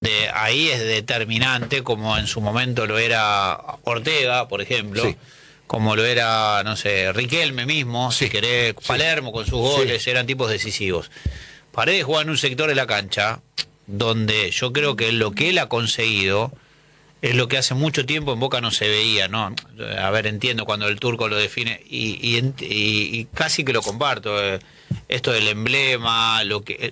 donde ahí es determinante, como en su momento lo era Ortega, por ejemplo, Sí. como lo era, no sé, Riquelme mismo, si querés, Palermo con sus goles, eran tipos decisivos. Paredes juega en un sector de la cancha donde yo creo que lo que él ha conseguido es lo que hace mucho tiempo en Boca no se veía, ¿no? A ver, entiendo cuando el turco lo define y casi que lo comparto. Esto del emblema,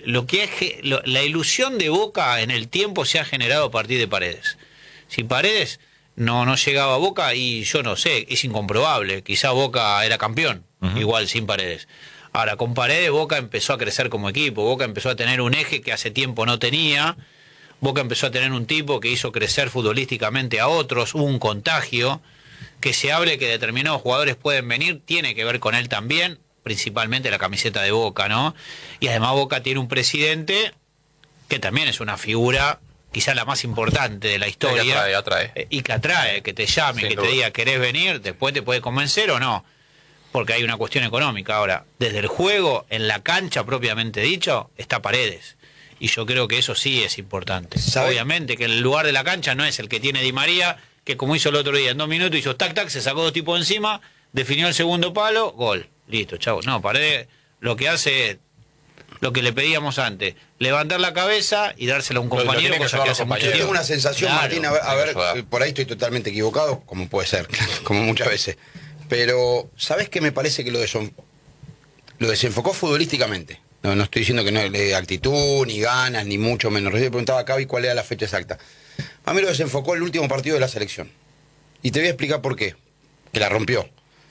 la ilusión de Boca en el tiempo se ha generado a partir de Paredes. Si Paredes no llegaba a Boca, y yo no sé, es incomprobable. Quizá Boca era campeón, igual sin Paredes. Ahora, con Paredes Boca empezó a crecer como equipo, Boca empezó a tener un eje que hace tiempo no tenía, Boca empezó a tener un tipo que hizo crecer futbolísticamente a otros, hubo un contagio, que se hable que determinados jugadores pueden venir, tiene que ver con él también, principalmente la camiseta de Boca, ¿no? Y además Boca tiene un presidente que también es una figura quizá la más importante de la historia. Y que atrae, que te llame, sin que duda te diga, ¿querés venir? Después te puede convencer o no. Porque hay una cuestión económica. Ahora, desde el juego, en la cancha propiamente dicho, está Paredes. Y yo creo que eso sí es importante. ¿Sabe? Obviamente que el lugar de la cancha no es el que tiene Di María, que como hizo el otro día, en 2 minutos hizo tac-tac, se sacó 2 tipos encima, definió el segundo palo, gol. Listo, chau. No, Paredes lo que hace es lo que le pedíamos antes, levantar la cabeza y dársela a un compañero, cosa que hace mucho tiempo. Tengo una sensación, claro, Martín, a ver, por ahí estoy totalmente equivocado, como puede ser, como muchas veces. Pero, ¿sabes qué me parece que lo desenfocó futbolísticamente? No estoy diciendo que no le actitud, ni ganas, ni mucho menos. Recién preguntaba a Cavi cuál era la fecha exacta. A mí lo desenfocó el último partido de la selección. Y te voy a explicar por qué. Que la rompió.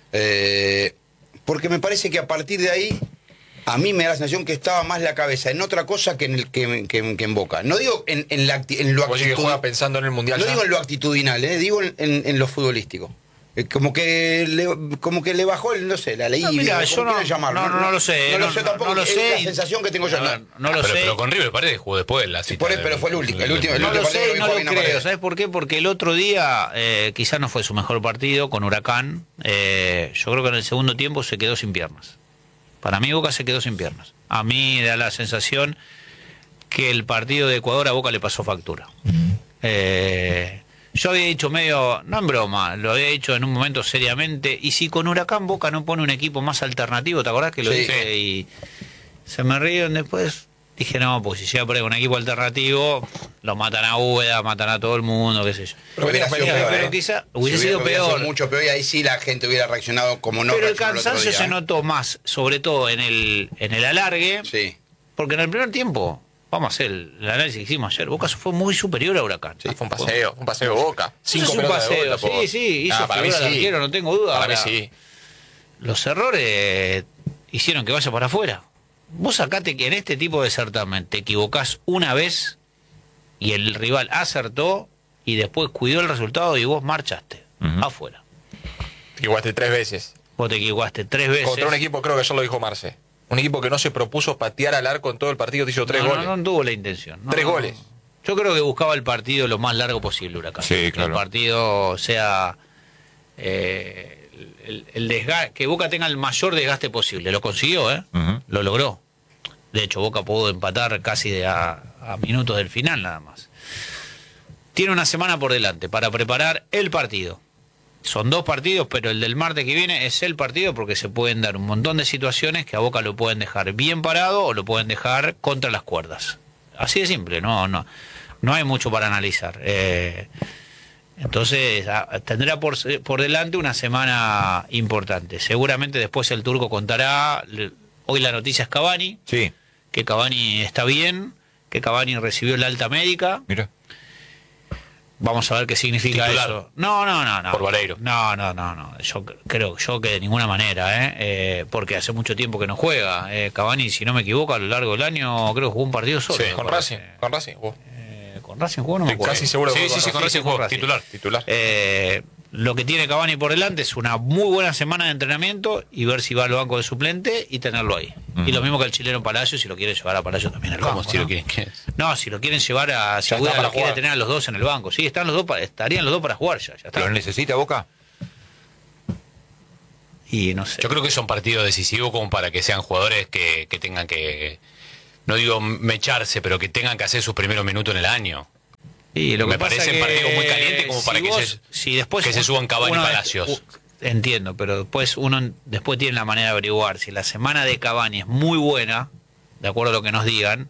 Porque me parece que a partir de ahí, a mí me da la sensación que estaba más la cabeza en otra cosa que en Boca. No digo en lo actitudinal. Que juega pensando en el Mundial. No digo en lo actitudinal, digo en lo futbolístico. Como que le bajó, no sé, la ley. No, mira, yo no lo sé. No lo sé tampoco. No lo sé. Es la sensación que tengo yo. No lo sé. Pero con River Paredes jugó después la cita. Pero fue el último. No lo sé, no lo creo. ¿Sabes por qué? Porque el otro día quizás no fue su mejor partido con Huracán. Yo creo que en el segundo tiempo se quedó sin piernas. Para mí Boca se quedó sin piernas. A mí da la sensación que el partido de Ecuador a Boca le pasó factura. Yo había dicho medio, no en broma, lo había dicho en un momento seriamente, y si con Huracán Boca no pone un equipo más alternativo, ¿te acordás que lo dije? Y se me rieron después. Dije, no, pues si llega por ahí con un equipo alternativo, lo matan a Úbeda, matan a todo el mundo, qué sé yo. Pero quizá hubiese sido peor. Mucho peor, y ahí sí la gente hubiera reaccionado como no. Pero el cansancio se notó más, sobre todo en el alargue, porque en el primer tiempo, vamos a hacer el análisis que hicimos ayer, Boca fue muy superior a Huracán. Sí, fue un paseo Boca. 5 pelotas de Boca. Sí, hizo figura de arquero, no tengo duda. Para mí sí. Los errores hicieron que vaya para afuera. Vos sacate que en este tipo de certamen te equivocás una vez y el rival acertó y después cuidó el resultado y vos marchaste afuera. Te equivocaste 3 veces. Vos te equivocaste 3 veces. Contra un equipo, creo que ayer lo dijo Marce. Un equipo que no se propuso patear al arco en todo el partido, te hizo 3 goles. No tuvo la intención. 3 goles. Yo creo que buscaba el partido lo más largo posible, Huracán. Sí, claro. Que el partido sea el desgaste, que Boca tenga el mayor desgaste posible. Lo consiguió, lo logró. De hecho, Boca pudo empatar casi a minutos del final nada más. Tiene una semana por delante para preparar el partido. Son 2 partidos, pero el del martes que viene es el partido porque se pueden dar un montón de situaciones que a Boca lo pueden dejar bien parado o lo pueden dejar contra las cuerdas. Así de simple, no hay mucho para analizar. Entonces tendrá por delante una semana importante. Seguramente después el turco contará. Hoy la noticia es Cavani. Sí. Que Cavani está bien, que Cavani recibió el alta médica. Mira. Vamos a ver qué significa ¿Titular? eso. No. Por Vareiro. No. Yo creo que de ninguna manera, porque hace mucho tiempo que no juega. Cavani, si no me equivoco, a lo largo del año creo que jugó un partido solo. Sí, con Racing. Con Racing jugó. ¿Con Racing jugó? No me acuerdo. Casi seguro que Sí, con Racing jugó. Titular. Lo que tiene Cavani por delante es una muy buena semana de entrenamiento y ver si va al banco de suplente y tenerlo ahí. Y lo mismo que el chileno Palacio, si lo quiere llevar a Palacio también al banco. Si lo quieren? No, si lo quieren llevar a Segura, lo quiere tener a los 2 en el banco. Sí, estarían los dos para jugar ya está. ¿Pero necesita Boca? Y no sé. Yo creo que es un partido decisivo como para que sean jugadores que tengan que, no digo mecharse, pero que tengan que hacer sus primeros minutos en el año. Sí, lo Me que pasa parecen que partidos muy calientes como para si después que se suban Cavani y uno- Palacios. Entiendo, pero después uno tiene la manera de averiguar si la semana de Cavani es muy buena, de acuerdo a lo que nos digan,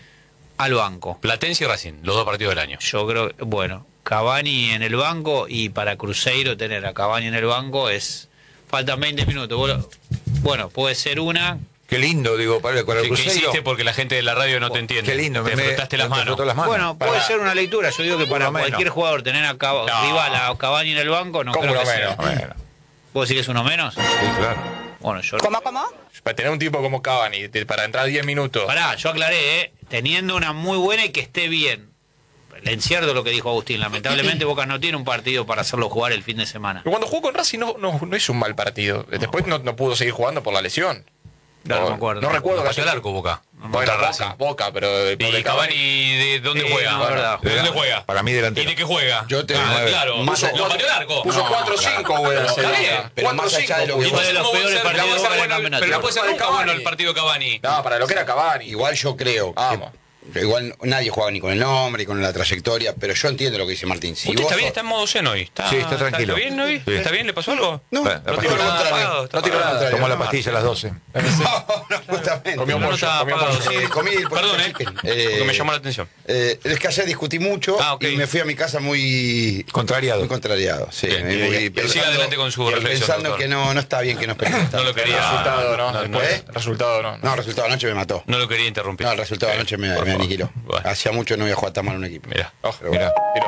al banco. Platense y Racing, los 2 partidos del año. Yo creo, bueno, Cavani en el banco, y para Cruzeiro tener a Cavani en el banco faltan 20 minutos. Bueno, puede ser una. Qué lindo, digo, para el ¿Qué Cruzeiro. hiciste? Porque la gente de la radio no te entiende. Qué lindo, Te frotaste las manos. frotó las manos. Bueno, puede ser una lectura. Yo digo que para Uno menos. cualquier jugador tener a rival a Cavani en el banco, no ¿Cómo creo uno que sea. menos? ¿Puedo decir que es uno menos? Sí, claro. Bueno, yo. ¿Cómo? Para tener un tipo como Cavani, para entrar 10 minutos. Pará, yo aclaré, teniendo una muy buena y que esté bien. Le encierro lo que dijo Agustín. Lamentablemente Boca no tiene un partido para hacerlo jugar el fin de semana. Pero cuando jugó con Racing no hizo un mal partido. Después no pudo seguir jugando por la lesión. No me acuerdo. No recuerdo Pateó el arco, Boca. Bueno, Contra Racing. Boca, pero ¿Y Cavani de dónde juega? no, verdad. ¿De dónde juega? Para mí delantero. ¿Y de qué juega? Yo te- claro. Más No pateó el arco. Puso 4-5, güey. Está bien, pero más allá de lo que Y fue de los ¿Cómo peores puede ser? partidos No puede de ser Boca en el bueno, campeonato. pero no puede ser nunca Cavani. bueno el partido Cavani. No, para lo que era Cavani. Igual yo creo Vamos. que igual nadie juega ni con el nombre, ni con la trayectoria, pero yo entiendo lo que dice Martín. Si ¿Usted vos está bien? sos- ¿Está en modo zen hoy? Sí, está tranquilo. ¿Está bien hoy? Sí. ¿Está bien? ¿Le pasó algo? No, Bueno, no la tiró pastilla- nada. apagado, está No tiró apagado. nada. Tomó la pastilla a las 12. No, justamente. Comió No, pollo, estaba comió apagado, pollo. sí. Comí el Perdón, chicken. porque me llamó la atención. Es que ayer discutí mucho Ok. y me fui a mi casa muy Contrariado. contrariado. Sí, Bien, muy bien, bien. Siga adelante con su reflexión, pensando doctor. que no está bien que nos peleemos. No lo quería. Resultado, ¿no? No, Después, ¿eh? resultado, no. No, el resultado de anoche me mató. No lo quería interrumpir. No, el resultado de anoche me Por favor. aniquiló. Bueno. Hacía mucho no voy a jugar tan mal en un equipo. Mirá. Pero Mirá. Tiro.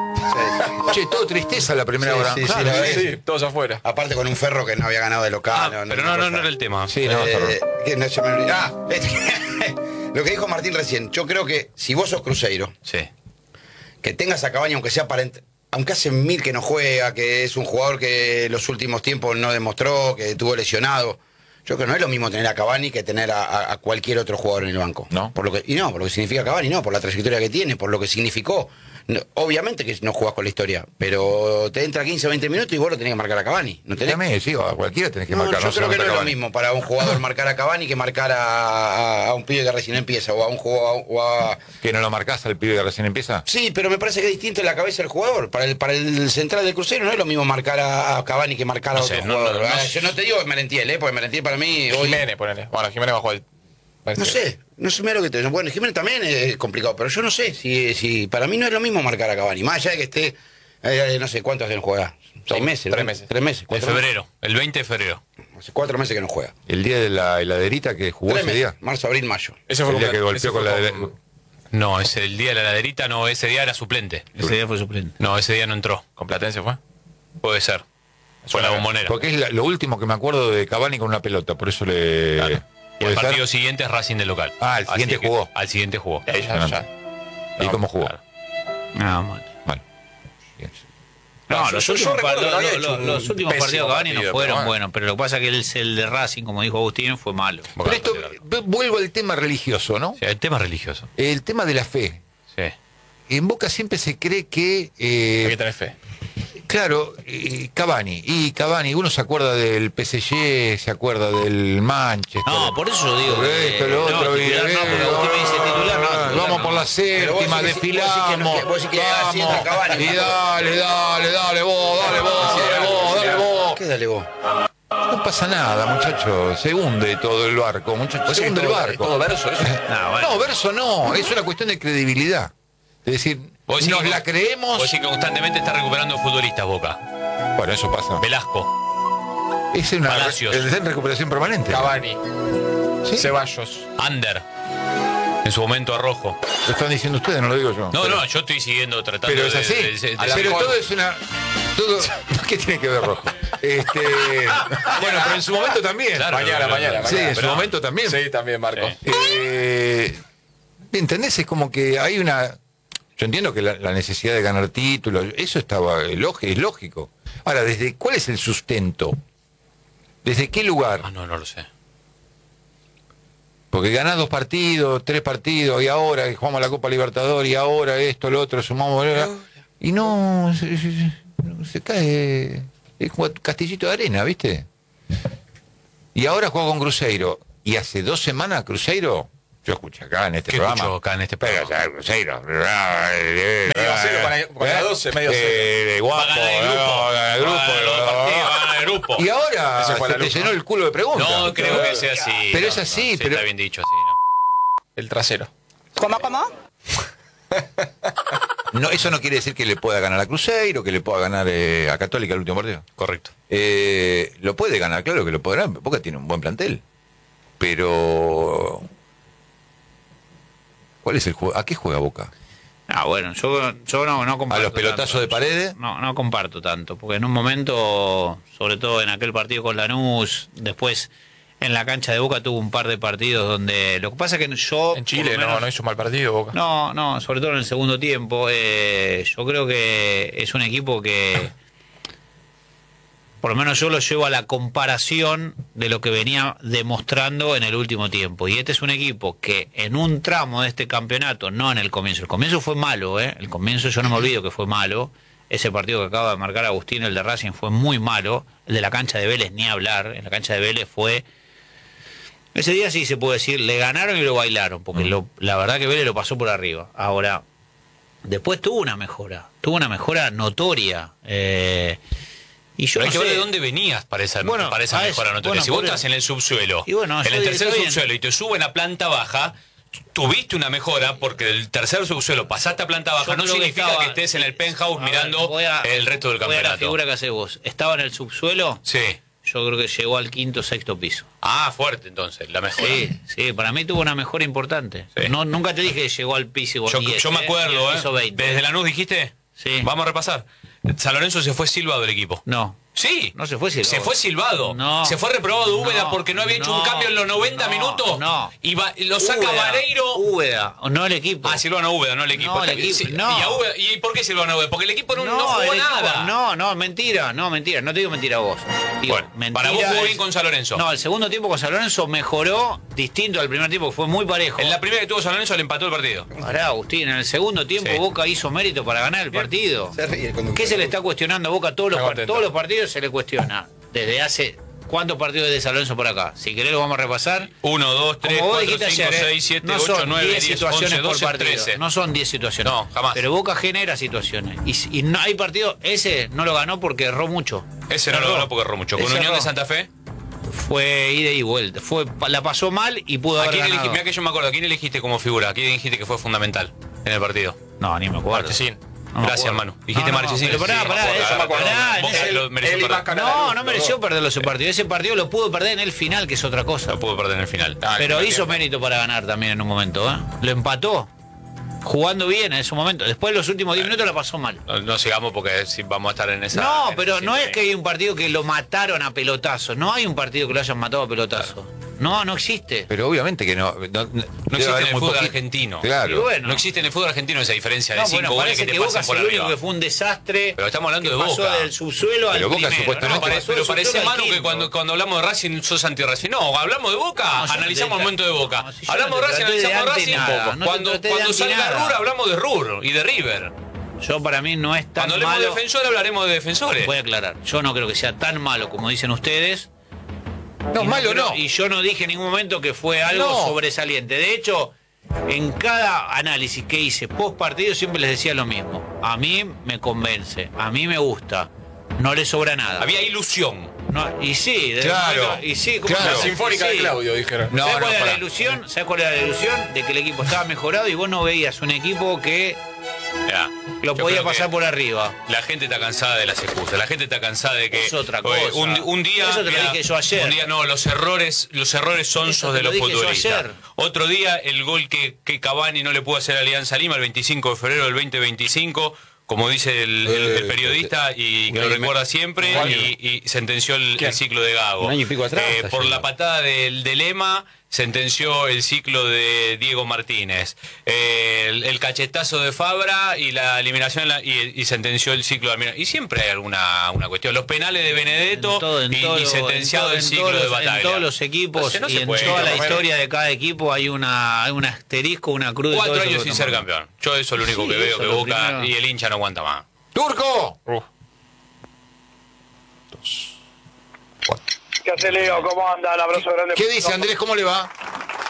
Che, todo tristeza la primera Sí, hora. sí, sí, Claro, la verdad. Sí, todos afuera. Aparte con un Ferro que no había ganado de local. Pero no era el tema. Sí, no, que no se me olvidó. Lo que dijo Martín recién. Yo creo que si vos sos Cruzeiro, Sí. que tengas a Cabaña, aunque sea aunque hace 1000 que no juega, que es un jugador que en los últimos tiempos no demostró, que estuvo lesionado. Yo creo que no es lo mismo tener a Cavani que tener a cualquier otro jugador en el banco. No. Por lo que significa Cavani, no, por la trayectoria que tiene, por lo que significó. No, obviamente que no jugás con la historia, pero te entra 15 o 20 minutos y vos lo tenés que marcar a Cavani. ¿No tenés? Dígame, sí, a cualquiera tenés que No, marcar. yo creo que no es lo Cavani. mismo para un jugador marcar a Cavani que marcar a un pibe que recién empieza o a un jugador. ¿Que no lo marcás al pibe que recién empieza? Sí, pero me parece que es distinto en la cabeza del jugador. Para el central del Crucero no es lo mismo marcar a Cavani que marcar a No otro sé, no, jugador. no, no. Yo no te digo Merentiel, porque Merentiel para mí hoy. Jiménez, ponele. Bueno, Jiménez bajó el. No sé mira lo que te. Bueno, Jiménez también es complicado, pero yo no sé si para mí no es lo mismo marcar a Cavani. Más allá de que esté, no sé cuántos que no juega. 6 meses, 3 ¿no? meses. 3 meses. De 4 meses. febrero, el 20 de febrero. Hace 4 meses que no juega. El día de la heladerita que jugó 3 ese meses. día. Marzo, abril, mayo. Ese El día que ese golpeó fue con la... con- No, es el día de la laderita, no, ese día era suplente. Ese día fue suplente. No, ese día no entró. ¿Con Platense fue? Puede ser. Fue la bombonera. Porque es lo último que me acuerdo de Cavani con una pelota, por eso le... Claro. Y el ¿Puede ser? partido siguiente es Racing de local. Ah, el siguiente Así que- jugó. Al siguiente jugó. Y ahí ya. ¿Y cómo jugó? Claro. No, mal. Mal. Bien. No, No, los yo últimos, recuerdo que no había los- hecho un los últimos pésimo partidos de Cavani no partido, fueron pero bueno. buenos, pero lo que pasa es que el de Racing, como dijo Agustín, fue malo. Boca Pero esto, no pateó el arco. vuelvo al tema religioso, ¿no? O sea, el tema religioso. El tema de la fe. Sí. En Boca siempre se cree que... Hay que tener fe. Claro, Cavani, uno se acuerda del PSG, se acuerda del Manchester. No, por eso yo digo. Por esto, lo no, otro, titular no, porque Agustín me dice titular, no. titular vamos no. por la Pero séptima, vos decís que desfilamos. vos decís que así entra vamos, Cavani. y dale vos. ¿Qué dale vos? No pasa nada, muchachos. Se hunde todo el barco, muchachos. Se hunde el barco. Todo verso, eso. No, bueno. No, verso no. Es una cuestión de credibilidad. Es decir, Vos decís nos que- la creemos. Vos decís que constantemente está recuperando futbolistas Boca. Bueno, eso pasa. Velasco, Es una Palacios. está en recuperación permanente. Cavani, ¿Sí? Ceballos. Under. En su momento Arrojo. Lo están diciendo ustedes, no lo digo yo. No, no, yo estoy siguiendo, tratando Pero es de- así. de- Pero todo es una. Todo, ¿qué tiene que ver Rojo? Bueno, pero en su momento también. Claro, Mañana. Sí, en su Pero- momento también. Sí, también, Marco. Sí. ¿Entendés? Es como que hay una. Yo entiendo que la necesidad de ganar títulos, eso estaba es lógico. Ahora, ¿cuál es el sustento? ¿Desde qué lugar? Ah, no lo sé. Porque ganás 2 partidos, 3 partidos, y ahora jugamos la Copa Libertadores, y ahora esto, lo otro, sumamos. Y no, se cae. Es como castillito de arena, ¿viste? Y ahora juego con Cruzeiro. Y hace 2 semanas Cruzeiro, yo escuché acá en este ¿Qué programa. escuchó acá en este programa? Pega ya, Cruzeiro. Medio a con la 12 medio cero. Guapo, Va a ganar el grupo. va a ganar el grupo. Va a ganar los partidos, va a ganar el grupo. Y ahora Ese fue la se te lucha. llenó el culo de preguntas. No creo que sea así. Pero no, es así, sí, pero- está bien dicho así, ¿no? El trasero. ¿Cómo? No, eso no quiere decir que le pueda ganar a Cruzeiro, que le pueda ganar a Católica el último partido. Correcto. Lo puede ganar, claro que lo puede ganar. Boca tiene un buen plantel. Pero... ¿cuál es el juego? ¿A qué juega Boca? Ah, bueno, yo no comparto. ¿A los pelotazos de Paredes? No comparto tanto, porque en un momento, sobre todo en aquel partido con Lanús, después en la cancha de Boca tuvo un par de partidos donde... Lo que pasa es que yo... En Chile por lo menos- no hizo un mal partido, Boca. No, sobre todo en el segundo tiempo. Yo creo que es un equipo que, por lo menos yo lo llevo a la comparación de lo que venía demostrando en el último tiempo. Y este es un equipo que en un tramo de este campeonato, no en el comienzo fue malo, el comienzo yo no me olvido que fue malo. Ese partido que acaba de marcar Agustín, el de Racing, fue muy malo. El de la cancha de Vélez, ni hablar. En la cancha de Vélez fue... Ese día sí se puede decir, le ganaron y lo bailaron, porque la verdad que Vélez lo pasó por arriba. Ahora, después tuvo una mejora notoria. Y yo Pero hay no que ver sé, de dónde venías para esa Bueno, mejora notoria. bueno, Si vos por estás eso. en el subsuelo, Y bueno, en yo el digo, tercer está bien. subsuelo y te suben a planta baja, tuviste una mejora porque del tercer subsuelo pasaste a planta baja. yo No creo significa estaba- que estés en el penthouse A ver, mirando voy a- el resto del voy a la campeonato. figura que haces vos. ¿Estaba en el subsuelo? Sí. Yo creo que llegó al quinto, sexto piso. Ah, fuerte entonces, la mejora. Sí, para mí tuvo una mejora importante. Sí. No, nunca te dije que llegó al piso Yo, 10, yo me acuerdo, ni al piso 20. Desde Lanús dijiste. Sí. Vamos a repasar. San Lorenzo se fue silbado del equipo. No. Sí. No se fue silbado. Se fue silbado. No. Se fue reprobado Úbeda No, porque no había hecho no, un cambio en los 90 no, minutos. no. Y lo saca Vareiro. Úbeda, no el equipo. Ah, Silvano Úbeda, no el equipo. No, el equipo, Sí, no. ¿Y por qué Silvano Úbeda? Porque el equipo no jugó el equipo, nada. No, mentira. No te digo mentira a vos. Digo, Bueno, mentira para vos jugó es- bien con San Lorenzo. No, el segundo tiempo con San Lorenzo mejoró distinto al primer tiempo, que fue muy parejo. En la primera que tuvo San Lorenzo le empató el partido. Pará, Agustín, en el segundo tiempo Sí. Boca hizo mérito para ganar el partido. Se ríe el conductor. ¿Qué se le está cuestionando a Boca? Todos Está contento. los partidos se le cuestiona. Desde hace... ¿Cuántos partidos de San Lorenzo por acá? Si querés lo vamos a repasar. 1, 2, 3, Como vos 4, dijiste 5, ayer, 6, 7, no 8, son 9, 10 10, situaciones 11, 12, por partido. 13. No son 10 situaciones. No, jamás. Pero Boca genera situaciones. Y no hay partido... Ese no lo ganó porque erró mucho. Ese no lo ganó porque erró mucho. Con Ese Unión erró. de Santa Fe. Fue ida y vuelta. La pasó mal y pudo ¿A haber quién ganado. elegiste? Mirá que yo me acuerdo. ¿A quién elegiste como figura? ¿A quién dijiste que fue fundamental en el partido? No, ni me acuerdo. Marchesín. No me Gracias, acuerdo. Manu. Dijiste No, Marchesín. pero pará, Sí, pará, me acuerdo, eso me acuerdo. pará, En Boca ese- lo mereció él y perder. Mascarano. No mereció perderlo ese partido. Ese partido lo pudo perder en el final, que es otra cosa. Lo pudo perder en el final. Pero hizo mérito para ganar también en un momento, ¿eh? Lo empató. Jugando bien en ese momento. Después los últimos 10 minutos la pasó mal. No sigamos porque si vamos a estar en esa. No, en pero ese no es tren. que hay un partido que lo mataron a pelotazos. No hay un partido que lo hayan matado a pelotazos. No existe. Pero obviamente que no. No No existe en el fútbol argentino. Claro. Y bueno. No existe en el fútbol argentino esa diferencia de No, 5 bueno, goles parece que que te Boca pasen es por el único arriba. que fue un desastre. Pero estamos hablando que de pasó Boca. del subsuelo al Pero Boca primero. supuestamente- Pasó del Pero parece subsuelo al malo que quinto. cuando hablamos de Racing sos anti-Racing. No, hablamos de Boca, No, yo analizamos no el te- momento de Boca. no, si yo Hablamos no de te Racing, traté de analizamos anti Racing. nada, no te Cuando traté de anti salga nada. Rur, hablamos de Rur y de River. Yo para mí no es tan Cuando hablemos de malo. defensor, hablaremos de defensores. Voy a aclarar. Yo no creo que sea tan malo como dicen ustedes. No, Y malo creo- no. Y yo no dije en ningún momento que fue algo No. sobresaliente. De hecho, en cada análisis que hice post partido siempre les decía lo mismo. A mí me convence, a mí me gusta. No le sobra nada. Había ilusión. No, y sí, de Claro, momento- y sí, ¿cómo claro. no? La sinfónica Sí. de Claudio, dijeron. No, ¿Sabes cuál era la pará. ilusión? ¿Sabes cuál era la ilusión? De que el equipo estaba mejorado y vos no veías un equipo que Ya. lo Yo podía creo pasar que por arriba. La gente está cansada de las excusas. La gente está cansada de que Es otra oye, cosa. un día Eso te lo mira, dije yo ayer. Un día no, los errores sonsos Eso te de lo los dije yo futbolistas. ayer. Otro día el gol que Cavani no le pudo hacer a Alianza Lima el 25 de febrero del 2025. Como dice el periodista y que lo recuerda siempre, y sentenció el ciclo de Gago. Un año y pico atrás, Por ayer. la patada del Lema, sentenció el ciclo de Diego Martínez. El cachetazo de Fabra y la eliminación y sentenció el ciclo de Almirón. Y siempre hay alguna cuestión. Los penales de Benedetto y sentenciado el ciclo de Bataglia. En todos los equipos Entonces, no y se en puede. toda la Romero. historia de cada equipo hay un asterisco, una cruz. de todo 4 eso años que sin ser tomamos. campeón. Yo eso es lo único Sí, que veo, eso que es lo Boca primero. y el hincha no aguanta más. ¡Turco! ¿Qué hace Leo? ¿Cómo anda? Un abrazo grande. ¿Qué dice Andrés? ¿Cómo le va?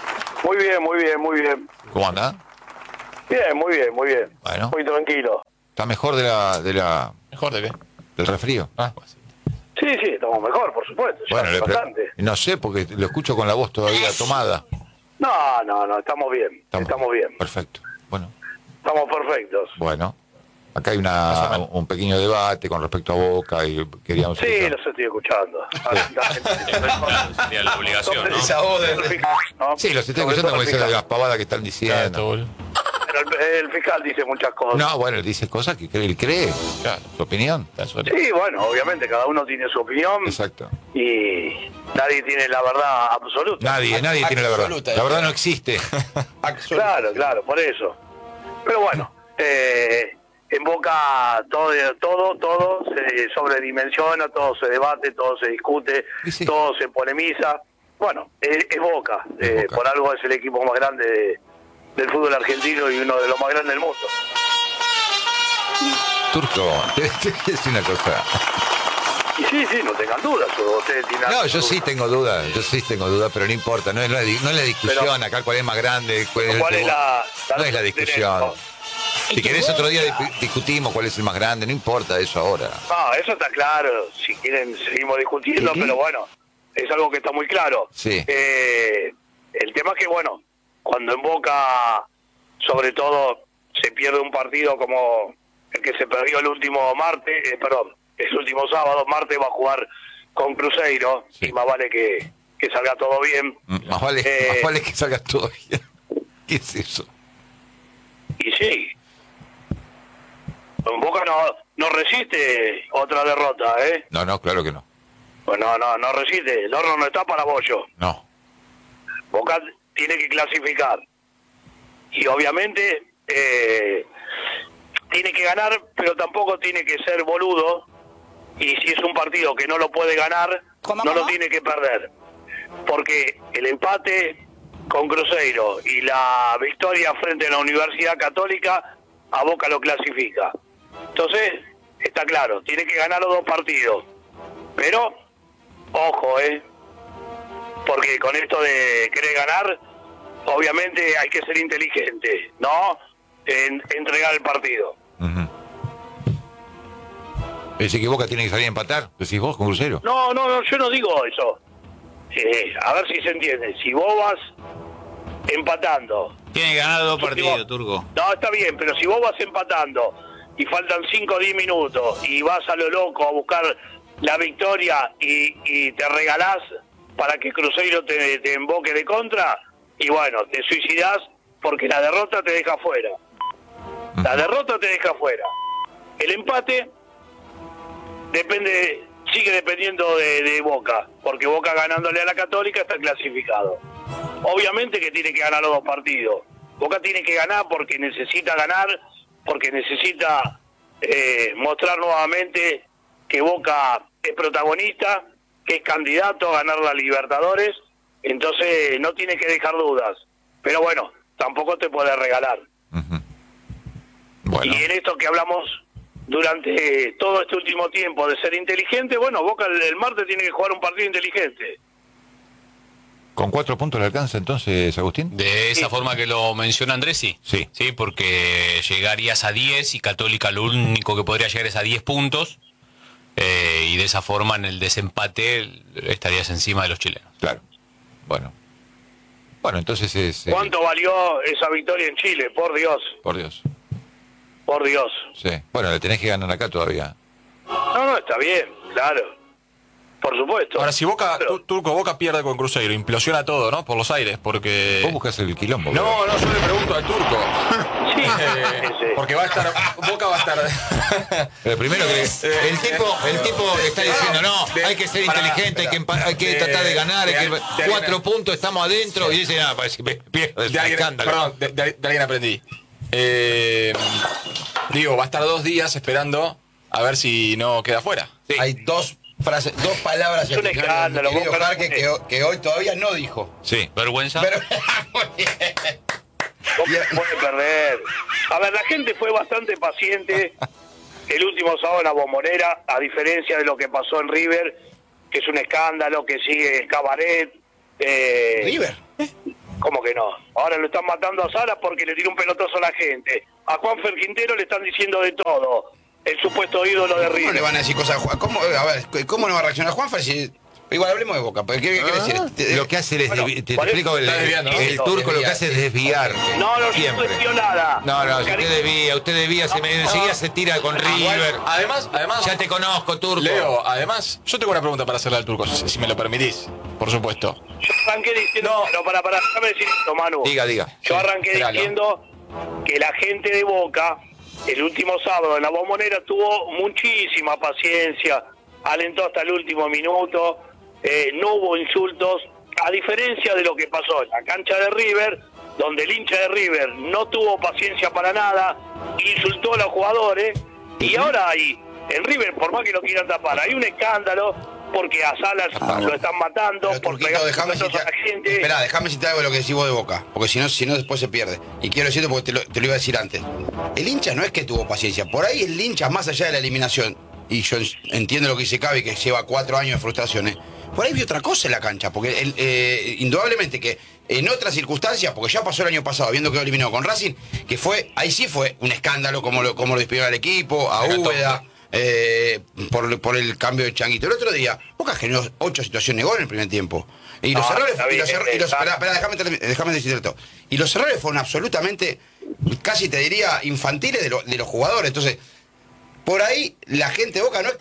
Muy bien, muy bien, muy bien. ¿Cómo anda? Bien, muy bien, muy bien. Bueno. Muy tranquilo. ¿Está mejor ¿Mejor de qué? del resfrío? Ah, Sí, estamos mejor, por supuesto. Ya Bueno, bastante. no sé, porque lo escucho con la voz todavía tomada. No, estamos bien. Estamos bien. Perfecto. Bueno, Estamos perfectos. bueno. Acá hay un pequeño debate con respecto a Boca y queríamos... Sí, escuchar. los estoy escuchando. Sería la obligación, ¿no? Esa voz de... ¿no? Sí, los estoy Sobre escuchando todo como el dicen fiscal. las pavadas que están diciendo. boludo. Pero el fiscal dice muchas cosas. No, bueno, él dice cosas que él cree. Claro. Su opinión. Sí, bueno, obviamente cada uno tiene su opinión Exacto. y nadie tiene la verdad absoluta. Nadie tiene la verdad. Absoluta. La verdad no existe. Claro, por eso. Pero bueno, en Boca todo se sobredimensiona, todo se debate, todo se discute, Y sí. todo se polemiza. Bueno, es Boca. Es Boca. Por algo es el equipo más grande del fútbol argentino y uno de los más grandes del mundo. Turco, te voy a decir una cosa. Y sí, no tengan dudas. Ustedes tienen No, yo sí tengo dudas, pero no importa, no es la discusión Pero- acá cuál es más grande, cuál es el ¿Cuál es segundo. la No es la discusión. Si querés otro día discutimos cuál es el más grande, no importa eso ahora. No, eso está claro. Si quieren, seguimos discutiendo, pero bueno, es algo que está muy claro. Sí. El tema es que, bueno, cuando en Boca, sobre todo, se pierde un partido como el que se perdió el último martes, el último sábado, martes va a jugar con Cruzeiro, Sí. y más vale que salga todo bien. Más vale que salga todo bien. ¿Qué es eso? Y sí, en Boca no resiste otra derrota, ¿eh? No, claro que no. Pues no resiste, el horno no está para bollo. No. Boca tiene que clasificar. Y obviamente tiene que ganar, pero tampoco tiene que ser boludo. Y si es un partido que no lo puede ganar, no lo tiene que perder. Porque el empate con Cruzeiro y la victoria frente a la Universidad Católica, a Boca lo clasifica. Entonces, está claro, tiene que ganar los dos partidos. Pero, ojo, porque con esto de querer ganar, obviamente hay que ser inteligente, ¿no? En entregar el partido. Ujú. ¿Dice que Boca tiene que salir a empatar? ¿Decís vos con Cruzeiro? No, yo no digo eso. A ver si se entiende. Si vos vas empatando... Tiene que ganar 2 partidos, Turco. No, está bien, pero si vos vas empatando y faltan 5 o 10 minutos y vas a lo loco a buscar la victoria y te regalás para que Cruzeiro te emboque de contra, y bueno, te suicidás porque la derrota te deja fuera. La derrota te deja fuera. El empate sigue dependiendo de Boca, porque Boca ganándole a la Católica está clasificado. Obviamente que tiene que ganar los dos partidos. Boca tiene que ganar porque necesita ganar, porque necesita mostrar nuevamente que Boca es protagonista, que es candidato a ganar la Libertadores, entonces no tiene que dejar dudas. Pero bueno, tampoco te puede regalar. Ujú. Bueno, Y en esto que hablamos durante todo este último tiempo de ser inteligente, bueno, Boca el martes tiene que jugar un partido inteligente. ¿con 4 puntos le alcanza entonces, Agustín? De esa forma que lo menciona Andrés, sí. Sí. Sí, porque llegarías a 10 y Católica lo único que podría llegar es a 10 puntos. Y de esa forma en el desempate estarías encima de los chilenos. Claro. Bueno, entonces es... ¿Cuánto valió esa victoria en Chile? Por Dios, Por Dios. por Dios. Sí. Bueno, le tenés que ganar acá todavía. No, está bien, claro. Por supuesto. Ahora, si Boca, Claro. Turco, Boca pierde con Cruzeiro, implosiona todo, ¿no? Por los aires, porque... Vos buscas el quilombo. No, yo le pregunto al Turco. Sí, sí. Porque va a estar... Boca va a estar... Pero primero que el tipo está diciendo, no, hay que ser inteligente, hay que tratar de ganar, hay que 4 puntos, estamos adentro, y dice, nada, parece que pierdo, es de un alguien, escándalo. perdón, de alguien aprendí. Digo, va a estar 2 días esperando a ver si no queda fuera. Sí. Hay dos palabras Es un escándalo, querido Boca no Jarque, que hoy todavía no dijo. Sí. Vergüenza. Pero, muy bien. Boca puede perder. A ver, la gente fue bastante paciente el último sábado en la Bombonera, a diferencia de lo que pasó en River, que es un escándalo, que sigue Cabaret. River. ¿Cómo que no? Ahora lo están matando a Salas porque le tiró un pelotazo a la gente. A Juanfer Quintero le están diciendo de todo. El supuesto ídolo de River. ¿Cómo le van a decir cosas a Juan? ¿Cómo no va a reaccionar Juanfer si... Igual hablemos de Boca, ¿qué quiere decir? Lo que hace es te explico, el ¿no? turco lo que hace es desviar. No siempre. No nada. No, si usted debía, enseguida se tira con River. Además, ya te conozco, turco. Leo, además, yo tengo una pregunta para hacerle al turco, si me lo permitís, por supuesto. Yo arranqué diciendo, déjame decir esto, Manu. Diga. Yo arranqué diciendo que la gente de Boca, el último sábado en la Bombonera, tuvo muchísima paciencia, alentó hasta el último minuto. No hubo insultos, a diferencia de lo que pasó en la cancha de River, donde el hincha de River no tuvo paciencia para nada, insultó a los jugadores, y ahora ahí, en River, por más que lo quieran tapar, hay un escándalo, porque a Salas lo están matando, por pegar déjame citar a la gente. Esperá, déjame citar algo de lo que decís vos de Boca, porque si no después se pierde. Y quiero decirlo porque te lo iba a decir antes. El hincha no es que tuvo paciencia, por ahí el hincha, más allá de la eliminación, y yo entiendo lo que dice Cavi, que lleva 4 años de frustraciones, por ahí vi otra cosa en la cancha, porque indudablemente que en otras circunstancias, porque ya pasó el año pasado, viendo que eliminó con Racing, que ahí sí fue un escándalo como lo despidieron al equipo, a Úbeda, por el cambio de Changuito. El otro día, Boca generó 8 situaciones de gol en el primer tiempo. Y los errores, déjame decirte esto. Y los errores fueron absolutamente, casi te diría, infantiles de los jugadores. Entonces, por ahí la gente de Boca no es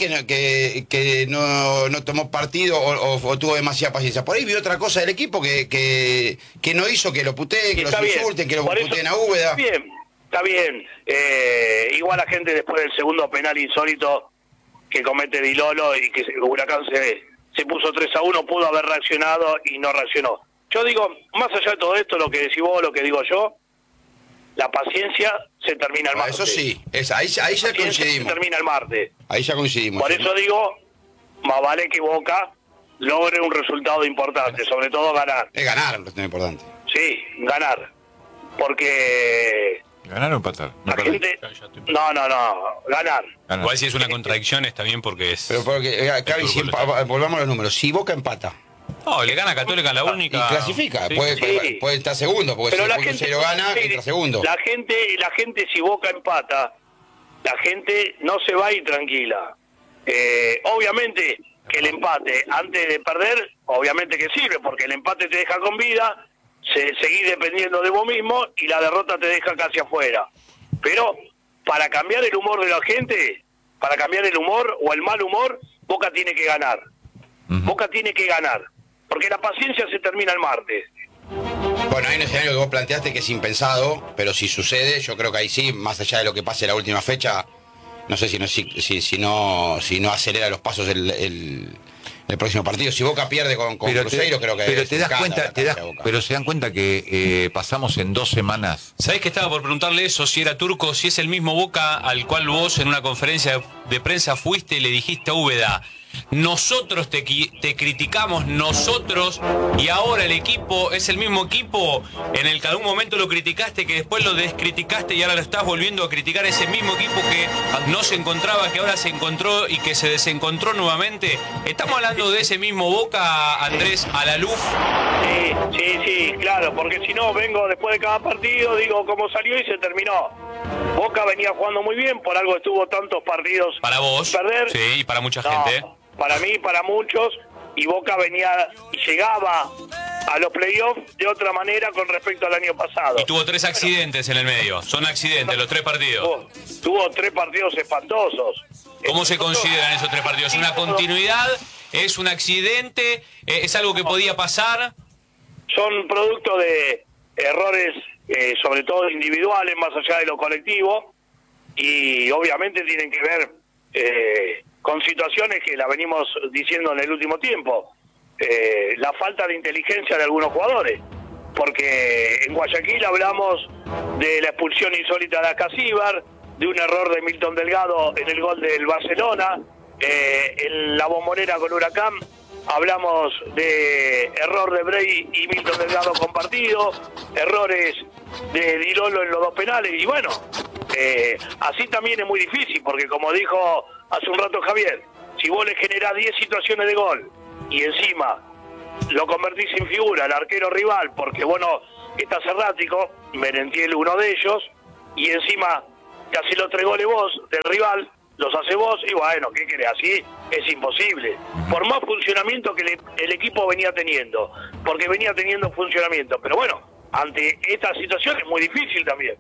que no tomó partido o tuvo demasiada paciencia. Por ahí vio otra cosa del equipo que no hizo que lo puteen, que los insulten, que lo puteen a Úbeda. Está bien. Igual la gente después del segundo penal insólito que comete Di Lolo y que Huracán se puso 3-1, pudo haber reaccionado y no reaccionó. Yo digo, más allá de todo esto, lo que decís vos, lo que digo yo, la paciencia se termina el martes. Eso sí, ahí ya coincidimos. Se termina el martes. Ahí ya coincidimos. Por eso digo, más vale que Boca logre un resultado importante, sobre todo ganar. Es ganar lo que es importante. Sí, ganar. Porque... ¿Ganar o empatar? La gente... No, ganar. Igual si es una contradicción está bien porque es... Pero porque, Cavi, volvamos a los números. Si Boca empata... No, le gana a Católica la única. Y clasifica, sí. puede estar segundo, porque pero si el Cruzeiro gana, entra segundo. La gente si Boca empata, la gente no se va a ir tranquila. Obviamente que el empate antes de perder, obviamente que sirve, porque el empate te deja con vida, seguís dependiendo de vos mismo y la derrota te deja casi afuera. Pero para cambiar el humor de la gente, para cambiar el humor o el mal humor, Boca tiene que ganar. Boca tiene que ganar. Porque la paciencia se termina el martes. Bueno, hay un escenario que vos planteaste que es impensado, pero si sucede, yo creo que ahí sí, más allá de lo que pase la última fecha, no sé si no acelera los pasos el próximo partido. Si Boca pierde con Cruzeiro, creo que pero te das cuenta, pero se dan cuenta que pasamos en 2 semanas. ¿Sabés que estaba por preguntarle eso, si era turco, si es el mismo Boca al cual vos en una conferencia de prensa fuiste y le dijiste a Úbeda? Nosotros te criticamos, nosotros, y ahora el equipo es el mismo equipo en el que algún momento lo criticaste, que después lo descriticaste y ahora lo estás volviendo a criticar, ese mismo equipo que no se encontraba, que ahora se encontró y que se desencontró nuevamente. ¿Estamos hablando de ese mismo Boca, Andrés Alaluf? Sí, claro, porque si no vengo después de cada partido, digo cómo salió y se terminó. Boca venía jugando muy bien, por algo estuvo tantos partidos para vos, perder. Sí, y para mucha gente. Para mí, para muchos, y Boca venía y llegaba a los playoffs de otra manera con respecto al año pasado. Y tuvo 3 accidentes en el medio, son accidentes los 3 partidos. Tuvo 3 partidos espantosos. ¿Cómo se consideran esos 3 partidos? ¿Una continuidad? ¿Es un accidente? ¿Es algo que podía pasar? Son producto de errores, sobre todo individuales, más allá de lo colectivo, y obviamente tienen que ver con situaciones que la venimos diciendo en el último tiempo. La falta de inteligencia de algunos jugadores, porque en Guayaquil hablamos de la expulsión insólita de Acasíbar, de un error de Milton Delgado en el gol del Barcelona, en la Bombonera con Huracán hablamos de error de Brey y Milton Delgado compartido, errores de Di Lolo en los 2 penales, y bueno, así también es muy difícil, porque como dijo hace un rato Javier, si vos le generás 10 situaciones de gol y encima lo convertís en figura al arquero rival porque vos está Cerrático, Merentiel uno de ellos, y encima te hace los 3 goles vos del rival, los hace vos, y bueno, ¿qué querés? Así es imposible. Por más funcionamiento que el equipo venía teniendo, porque venía teniendo funcionamiento, pero bueno, ante esta situación es muy difícil también.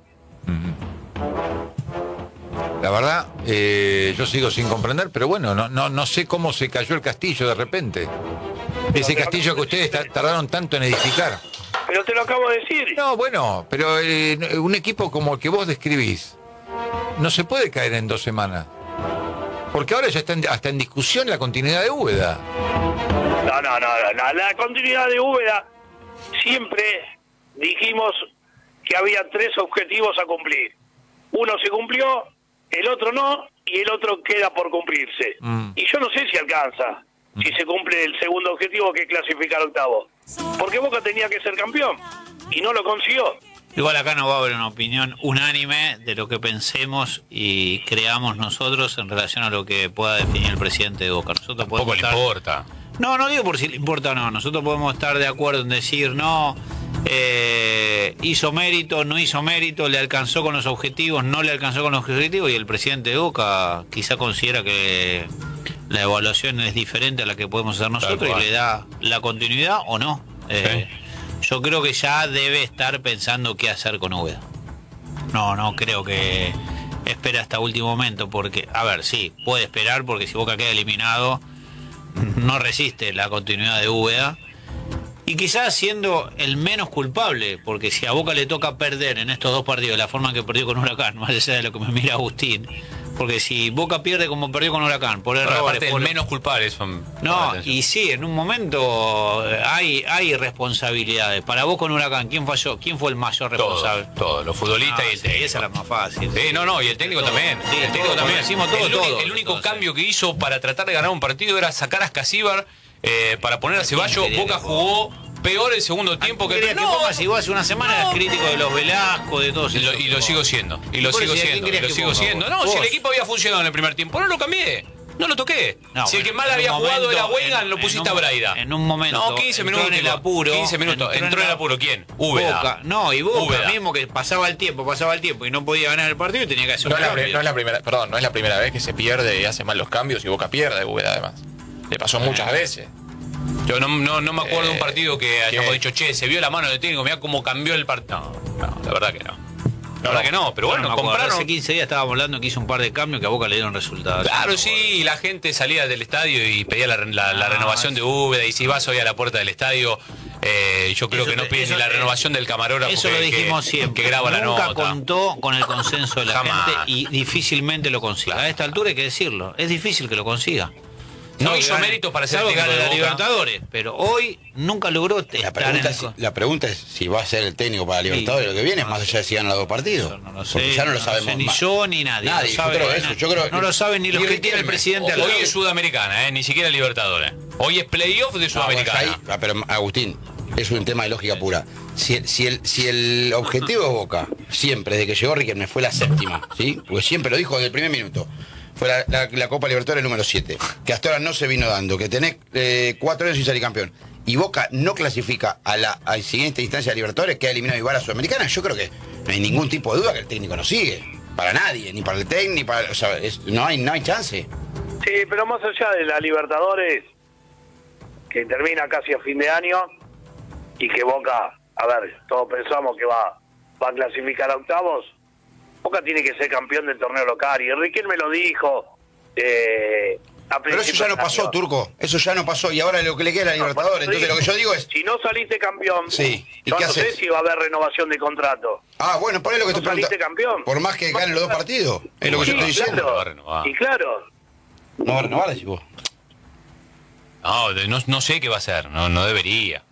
La verdad, yo sigo sin comprender, pero bueno, no sé cómo se cayó el castillo de repente. Ese castillo que ustedes tardaron tanto en edificar. Pero te lo acabo de decir. No, bueno, pero un equipo como el que vos describís no se puede caer en 2 semanas. Porque ahora ya está hasta en discusión la continuidad de Úbeda. No. La continuidad de Úbeda, siempre dijimos que había 3 objetivos a cumplir. Uno se cumplió, el otro no, y el otro queda por cumplirse. Y yo no sé si alcanza, si se cumple el segundo objetivo, que es clasificar octavo. Porque Boca tenía que ser campeón, y no lo consiguió. Igual acá no va a haber una opinión unánime de lo que pensemos y creamos nosotros en relación a lo que pueda definir el presidente de Boca. Nosotros Poco le importa. No digo por si le importa o no. Nosotros podemos estar de acuerdo en decir, no, hizo mérito, no hizo mérito, le alcanzó con los objetivos, no le alcanzó con los objetivos, y el presidente de Boca quizá considera que la evaluación es diferente a la que podemos hacer nosotros y le da la continuidad o no. Yo creo que ya debe estar pensando qué hacer con Úbeda. No creo que espera hasta último momento, porque, a ver, sí, puede esperar, porque si Boca queda eliminado, no resiste la continuidad de Úbeda. Y quizás siendo el menos culpable, porque si a Boca le toca perder en estos 2 partidos de la forma que perdió con Huracán, más allá de lo que me mira Agustín, porque si Boca pierde como perdió con Huracán, por errores, el menos culpable son. No, y sí, en un momento hay responsabilidades. Para vos con Huracán, ¿quién falló? ¿Quién fue el mayor responsable? Todos, los futbolistas y el técnico. Esa era más fácil. Sí, y el técnico también. Sí, el técnico también. Decimos todo. El único cambio que hizo para tratar de ganar un partido era sacar a Escasíbar para poner a Ceballos. Boca jugó peor el segundo tiempo que el si vos hace una semana eras crítico de los Velasco, de todos esos. Y lo sigo siendo. Y lo sigo siendo. No, si el equipo había funcionado en el primer tiempo, no lo cambié. No lo toqué. Si el que mal había jugado era Weigand, lo pusiste a Braida. En un momento. No, 15 minutos. En el apuro. 15 minutos. Entró en el apuro. ¿Quién? Úbeda. Y Boca mismo, que pasaba el tiempo y no podía ganar el partido y tenía que hacer un cambio. No es la primera vez que se pierde y hace mal los cambios y Boca pierde, Úbeda, además. Le pasó muchas veces. Yo no me acuerdo de un partido que hayamos dicho, che, se vio la mano del técnico, mirá cómo cambió el partido. No, la verdad que no. La verdad que no, pero bueno, compraron. Hace 15 días estábamos hablando que hizo un par de cambios que a Boca le dieron resultados. Claro, sí, y la gente salía del estadio y pedía la renovación de Úbeda, y si vas hoy a la puerta del estadio, yo creo que no piden ni la renovación del camarógrafo. Eso lo dijimos siempre. Que graba la nota. Nunca contó con el consenso de la gente y difícilmente lo consiga. A esta altura hay que decirlo, es difícil que lo consiga. No hizo méritos para ser técnico de la Libertadores, pero hoy nunca logró la pregunta es si va a ser el técnico para la Libertadores lo que viene, más allá de si gana los 2 partidos. No lo sé, porque ya no lo sabemos. Ni yo ni nadie. Yo creo no lo saben ni los que tiene el presidente. Hoy es Sudamericana, ni siquiera Libertadores. Hoy es playoff de Sudamericana. Pero Agustín, es un tema de lógica pura. Si el objetivo de Boca, siempre, desde que llegó Riquelme, fue la 7ª, ¿sí? Porque siempre lo dijo desde el primer minuto. Fue la Copa Libertadores número 7, que hasta ahora no se vino dando, que tenés 4 años sin salir campeón. Y Boca no clasifica a la siguiente instancia de Libertadores, queda eliminado igual a Sudamericana. Yo creo que no hay ningún tipo de duda que el técnico no sigue. Para nadie, ni para el técnico, ni para. O sea, no hay chance. Sí, pero más allá de la Libertadores, que termina casi a fin de año, y que Boca, a ver, todos pensamos que va a clasificar a octavos. Boca tiene que ser campeón del torneo local, y Riquelme lo dijo. Pero eso ya no pasó, Turco. Eso ya no pasó, y ahora lo que le queda es la Libertadores. Entonces lo que yo digo es, si no saliste campeón, sí. Yo no sé si va a haber renovación de contrato. Bueno, por ahí lo que te pregunto. ¿Saliste campeón? Por más que ganen los 2 partidos, es lo que yo estoy diciendo. Claro. Y claro. No va a renovar, decís vos. No sé qué va a hacer, no debería.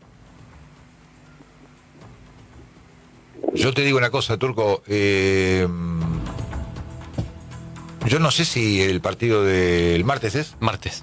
Yo te digo una cosa, Turco. Yo no sé si el partido del martes es. Martes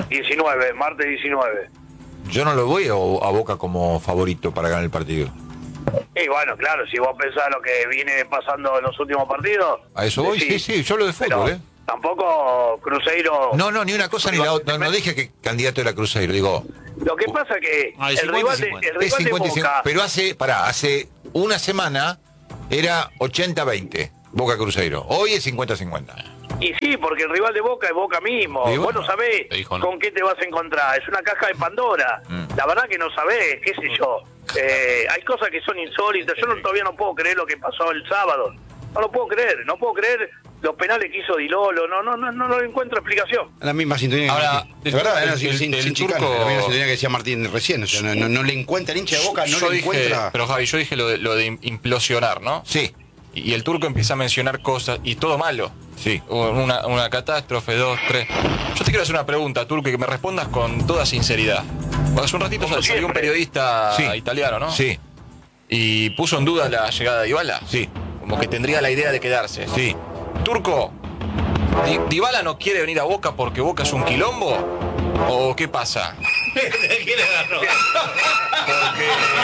19. Yo no lo voy a Boca como favorito para ganar el partido. Y bueno, claro, si vos pensás lo que viene pasando en los últimos partidos. A eso voy, sí, yo lo de fútbol, Tampoco Cruzeiro. No, ni una cosa ni la otra. No dije que candidato era Cruzeiro, digo. Lo que pasa que el rival de Boca, pero hace una semana era 80-20, Boca Cruzeiro. Hoy es 50-50. Y sí, porque el rival de Boca es Boca mismo. Sí, Vos bueno, no sabés con qué te vas a encontrar. Es una caja de Pandora. La verdad que no sabés, qué sé yo. Hay cosas que son insólitas. Yo todavía no puedo creer lo que pasó el sábado. No lo puedo creer. No puedo creer los penales que hizo Di Lolo. No encuentro explicación. La misma sintonía. Ahora, de verdad, el sin chicanas, turco- la misma sintonía que decía Martín recién. O sea, no le encuentra el hincha de Boca, no le encuentra. Pero Javi, yo dije lo de implosionar, ¿no? Sí, Y el turco empieza a mencionar cosas y todo malo. sí. Una catástrofe, 2, 3. Yo te quiero hacer una pregunta, turco, y que me respondas con toda sinceridad. Hace un ratito Como salió un siempre. periodista Sí. italiano, ¿no? Sí, Y puso en duda la llegada de Dybala. sí, Como que tendría la idea de quedarse. sí. Turco, ¿Dybala no quiere venir a Boca porque Boca es un quilombo? ¿O qué pasa? ¿Quién agarró? Porque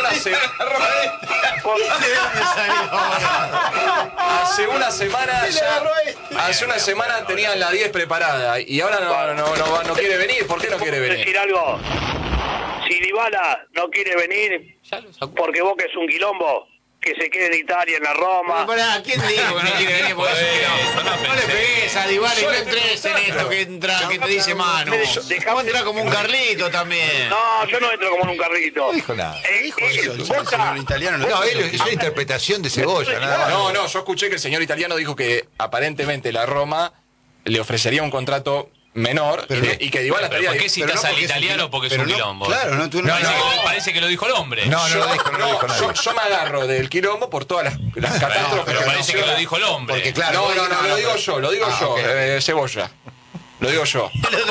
hace una semana tenían la 10 preparada y ahora no quiere venir. ¿Por qué no quiere venir? Decir algo. Si Dybala no quiere venir porque Boca es un quilombo, que se quede en Italia, en la Roma. ¿Quién dijo que no quiere venir? Por eso no le pegues a Dybala y no entres en esto que te dice Manu. Vos entrás como un Carlito también. No, yo no entro como en un carrito. No dijo nada. El Boca, señor italiano No, es una interpretación de Cebolla, nada más. No, yo escuché que el señor italiano dijo que aparentemente la Roma le ofrecería un contrato menor y que Dybala ¿Pero estaría... por qué citas al italiano? Porque es un quilombo. Claro, no, tú no. Parece que lo dijo el hombre. No lo dijo nadie. yo me agarro del quilombo por todas las catástrofes. Pero parece que lo dijo el hombre. Porque claro. No, lo digo yo, ok. Cebolla. Lo digo yo.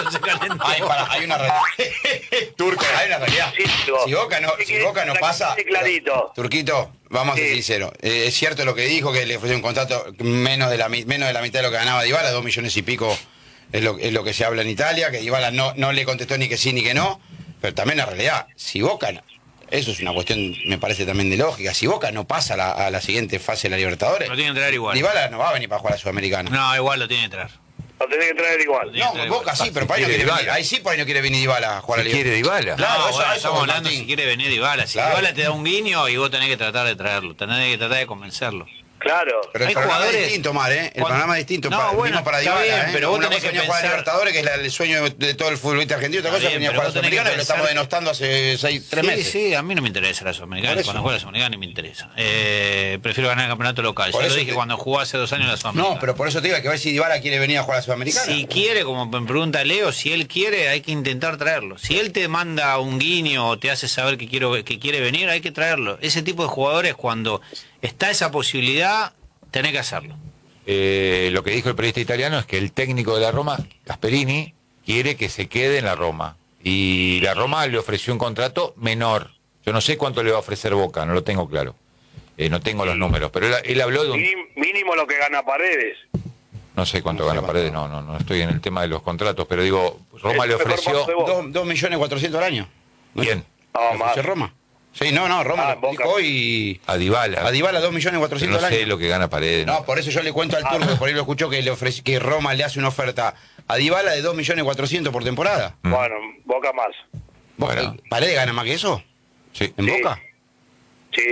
Hay una realidad. Turco, hay una realidad. Sí, Si Boca no pasa. Clarito. Turquito, vamos a ser Sí. sinceros. Es cierto lo que dijo, que le ofreció un contrato menos de la mitad de lo que ganaba Dybala, 2 millones y pico es lo que se habla en Italia, que Dybala no le contestó ni que sí ni que no, pero también la realidad, si Boca, eso es una cuestión, me parece también de lógica, si Boca no pasa a la siguiente fase de la Libertadores, Lo tiene que entrar igual. Dybala no va a venir para jugar a la Sudamericana. No, igual lo tiene que entrar. Lo tenés que traer igual. No, Boca sí, pero para ahí no quiere venir. Ahí sí, para ahí no quiere venir Dybala a jugar a la ¿Quiere Libertadores. Dybala? Claro, No, eso- bueno, eso estamos voy, hablando Martín. si quiere venir Dybala. Si Claro. Dybala te da un guiño y vos tenés que tratar de traerlo, tenés que tratar de convencerlo. Claro. Pero el Hay panorama jugadores- es distinto, Mar, ¿eh? El Cuando- panorama es distinto. No, para, bueno, mismo para está Dybala, bien, pero vos Una tenés cosa que venía a jugar a pensar- Libertadores, que es el sueño de todo el futbolista argentino. Otra Está cosa bien, venía a pero jugar a la vos tenés que Sudamericana, que lo estamos pensar- denostando hace 3 Sí, meses. sí, a mí no me interesa la Sudamericana. Por eso. Cuando juega la Sudamericana ni me interesa. Prefiero ganar el campeonato local. Por Ya lo eso dije te- cuando jugó hace 2 años la Sudamericana. No, pero por eso te digo, hay que ver si Dybala quiere venir a jugar a la Sudamericana. Si quiere, como me pregunta Leo, si él quiere, hay que intentar traerlo. Si él te manda un guiño o te hace saber que quiere venir, hay que traerlo. Ese tipo de jugadores, cuando está esa posibilidad, tenés que hacerlo. Lo que dijo el periodista italiano es que el técnico de la Roma, Gasperini, quiere que se quede en la Roma. Y la Roma le ofreció un contrato menor. Yo no sé cuánto le va a ofrecer Boca, no lo tengo claro. No tengo los números, pero él habló de un... Mínimo lo que gana Paredes. No sé cuánto gana Paredes, no estoy en el tema de los contratos, pero digo, Roma le Es mejor ofreció... paso de Boca. 2.400.000 al año. ¿Quién? No, ¿Le más. ofreció Roma? Sí, no, Roma Ah, lo Boca. dijo hoy. A Dybala. A Dybala Pero 2.400.000 no al año. sé lo que gana Paredes. No, por eso yo le cuento al turco, por ahí lo escuchó, que Roma le hace una oferta a Dybala de 2.400.000 por temporada. Bueno, Boca más. Bueno. ¿Paredes gana más que eso? Sí, ¿En Sí. Boca? Sí.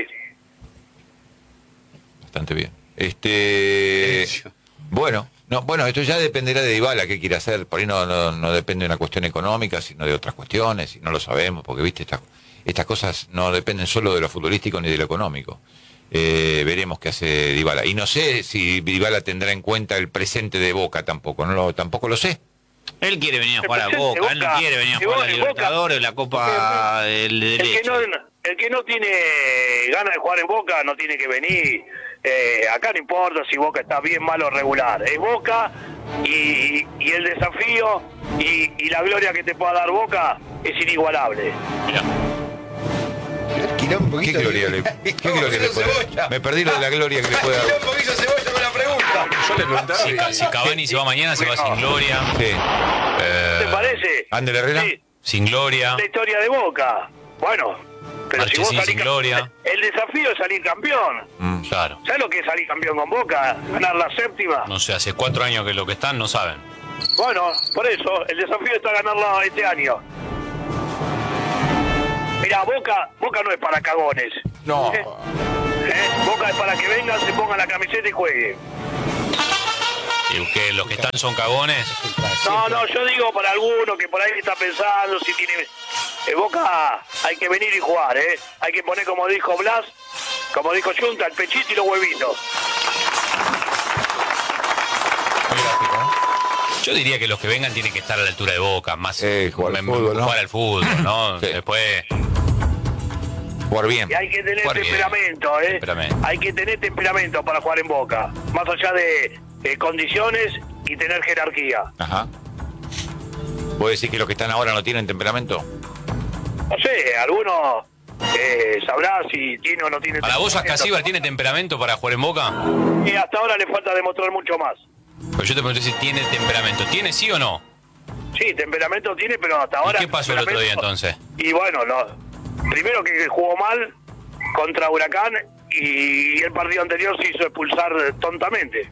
bastante bien. Bueno, esto ya dependerá de Dybala qué quiere hacer. Por ahí no depende de una cuestión económica, sino de otras cuestiones, y no lo sabemos, porque viste, estas cosas no dependen solo de lo futbolístico ni de lo económico. Veremos qué hace Dybala. Y no sé si Dybala tendrá en cuenta el presente de Boca tampoco, tampoco lo sé. Él quiere venir a jugar a El presente Boca, de él no Boca, quiere venir a que jugar a la vos en Boca- Libertadores, la Copa del El que, Derecho. el que no tiene ganas de jugar en Boca no tiene que venir. Acá no importa si Boca está bien, mal o regular. Es Boca y el desafío y la gloria que te pueda dar Boca es inigualable. ¿Qué gloria le puede dar? Me perdí lo de la gloria que le puede dar. ¿Qué hizo Cebolla con la pregunta? Yo le preguntaba... Si Cavani se va mañana, se va sin gloria. Sí. ¿Te parece? ¿Ander Herrera? Sí, Sin gloria. la historia de Boca. Bueno, pero si vos Marchesín salís sin gloria. el desafío es salir campeón. Claro. ¿Sabes lo que es salir campeón con Boca? Ganar la séptima. No sé, hace 4 años que lo que están no saben. Bueno, por eso, el desafío está ganarla este año. Mirá, Boca no es para cagones. No. Boca es para que vengan, se pongan la camiseta y jueguen. ¿Y que los que están son cagones? No, yo digo para alguno que por ahí está pensando si tiene... Boca hay que venir y jugar, Hay que poner, como dijo Blas, como dijo Junta, el pechito y los huevitos. Yo diría que los que vengan tienen que estar a la altura de Boca, más jugar al fútbol, ¿no? Jugar al fútbol, ¿no? Sí. Después... Jugar bien. Y hay que tener Jugar bien. temperamento, Temperamento. Hay que tener temperamento para jugar en Boca. Más allá de condiciones y tener jerarquía. Ajá. ¿Vos decís que los que están ahora no tienen temperamento? No sé, algunos sabrá si tiene o no tiene ¿Para vos temperamento. Ascasíbar tiene temperamento para jugar en Boca? Y hasta ahora le falta demostrar mucho más. Pero yo te pregunté si tiene temperamento. ¿Tiene sí o no? Sí, temperamento tiene, pero hasta ahora... ¿Y qué pasó el otro día entonces? Y bueno, primero que jugó mal contra Huracán y el partido anterior se hizo expulsar tontamente.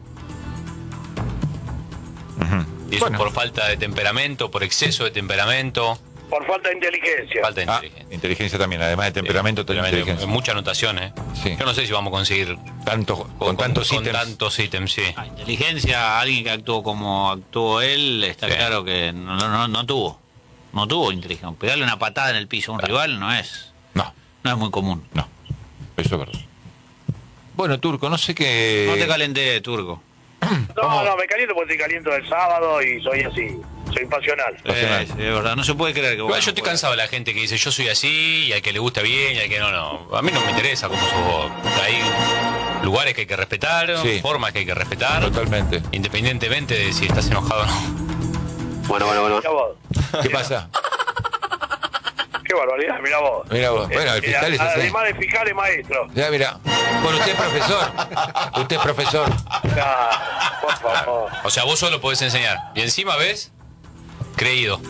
¿Y eso por falta de temperamento, por exceso de temperamento? Por falta de inteligencia. Falta de inteligencia. Inteligencia también, además de temperamento, también inteligencia. Mucha anotación, Sí. Yo no sé si vamos a conseguir Con tantos ítems. tantos ítems, sí. Inteligencia, alguien que actuó como actuó él, está Sí. claro que no tuvo. No tuvo inteligencia. Pegarle una patada en el piso a un rival no es muy común. No, eso es verdad. Bueno, Turco, no sé qué... No te calenté, Turco. No, me caliento porque estoy caliento del sábado y soy así, soy pasional. Sí, es verdad, no se puede creer que vos Igual yo no estoy puedas. cansado de la gente que dice yo soy así y al que le gusta bien y al que no. A mí no me interesa cómo sos vos. Hay lugares que hay que respetar, Sí. formas que hay que respetar, Totalmente. independientemente de si estás enojado o no. Bueno. Mirá vos, ¿Qué pasa? qué barbaridad, mirá vos. Mirá vos. Bueno, el fiscal es así. Además de fiscal es maestro. Ya, mira. Bueno, usted es profesor. Usted es profesor. Por favor. O sea, vos solo podés enseñar. Y encima ves, creído.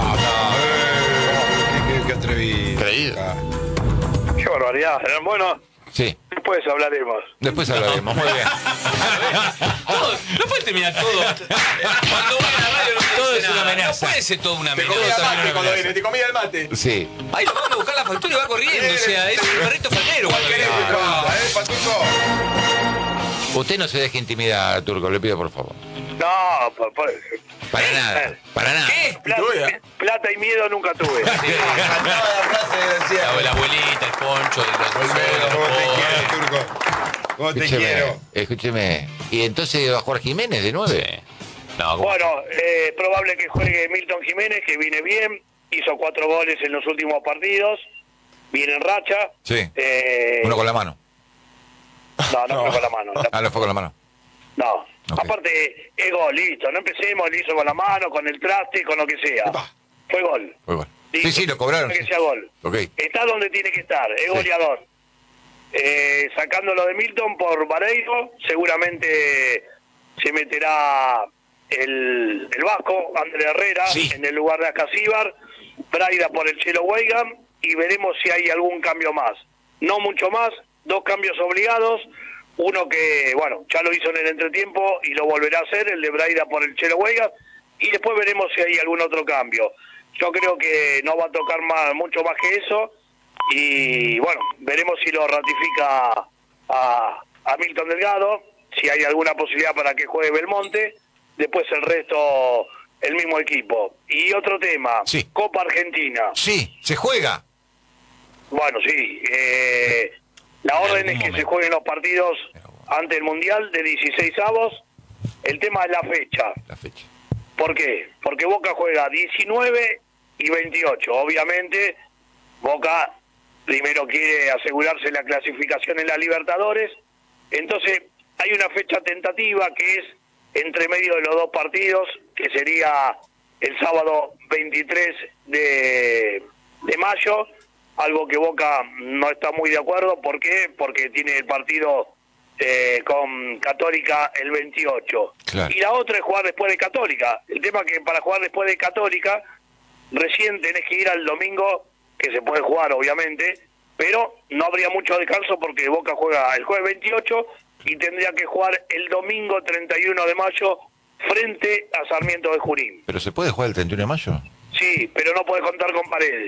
Qué atrevido. Creído. Qué barbaridad. Bueno, Sí. después hablaremos. Después hablaremos. Muy bien. No puede terminar todo. Cuando voy a la radio no me Todo dice es una nada. amenaza. No puede ser todo una Te amenaza. comía el también mate una cuando amenaza. viene, te comía el mate. Sí. Ay, lo manda a buscar la factura y va corriendo. O sea, es un perrito falero cuando viene. Patuco? Usted no se deje intimidar, Turco, le pido por favor. No, Para nada. Para nada. ¿Qué? plata y miedo nunca tuve. La frase decía. La abuelita, el poncho, ¿Cómo te quiero, Turco? ¿Cómo te quiero? Escúcheme. ¿Y entonces va a jugar Jiménez de 9? Sí. No, ¿cómo? Bueno, probable que juegue Milton Jiménez, que viene bien, hizo 4 goles en los últimos partidos, viene en racha. Sí. Uno con la mano. No fue con la mano. Ah, no fue con la mano. No. Ok. Aparte, es gol, listo. No empecemos, lo hizo con la mano, con el traste, con lo que sea. Epa. Fue gol. Fue igual. Listo. Sí, lo cobraron. Que Sí. sea gol. Ok. Está donde tiene que estar, es goleador. Sacándolo de Milton por Vareiro, seguramente se meterá el vasco, André Herrera, Sí. en el lugar de Ascasíbar, Braida por el Chelo Weigand, y veremos si hay algún cambio más. No mucho más, 2 cambios obligados, uno que, bueno, ya lo hizo en el entretiempo y lo volverá a hacer, el de Braida por el Chelo Weigand, y después veremos si hay algún otro cambio. Yo creo que no va a tocar mucho más que eso, y bueno, veremos si lo ratifica a Milton Delgado, si hay alguna posibilidad para que juegue Belmonte, después el resto el mismo equipo. Y otro tema, Sí. Copa Argentina. Sí, se juega. Bueno, sí, la orden es que se jueguen los partidos antes del Mundial de 16avos. El tema es la fecha. La fecha. ¿Por qué? Porque Boca juega 19 y 28. Obviamente, Boca primero quiere asegurarse la clasificación en la Libertadores. Entonces, hay una fecha tentativa que es entre medio de los 2 partidos, que sería el sábado 23 de mayo, algo que Boca no está muy de acuerdo. ¿Por qué? Porque tiene el partido con Católica el 28. Claro. Y la otra es jugar después de Católica. El tema es que para jugar después de Católica, recién tenés que ir al domingo, que se puede jugar obviamente, pero no habría mucho descanso porque Boca juega el jueves 28 y tendría que jugar el domingo 31 de mayo frente a Sarmiento de Junín. ¿Pero se puede jugar el 31 de mayo? Sí, pero no podés contar con Paredes.